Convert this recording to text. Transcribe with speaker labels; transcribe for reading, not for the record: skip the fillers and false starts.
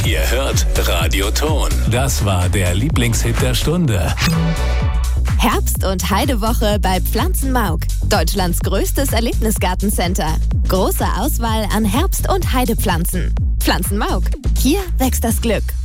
Speaker 1: Ihr hört Radio Ton. Das war der Lieblingshit der Stunde.
Speaker 2: Herbst- und Heidewoche bei Pflanzenmauk. Deutschlands größtes Erlebnisgartencenter. Große Auswahl an Herbst- und Heidepflanzen. Pflanzenmauk. Hier wächst das Glück.